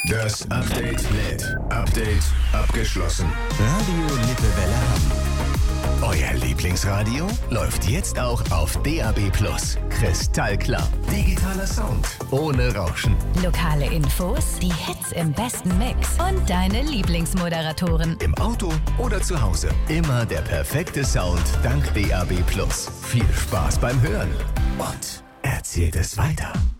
Das Update mit Update abgeschlossen. Radio Lippewelle Hamm. Euer Lieblingsradio läuft jetzt auch auf DAB+. Kristallklar. Digitaler Sound. Ohne Rauschen. Lokale Infos, die Hits im besten Mix und deine Lieblingsmoderatoren. Im Auto oder zu Hause. Immer der perfekte Sound dank DAB+. Viel Spaß beim Hören. Und erzählt es weiter.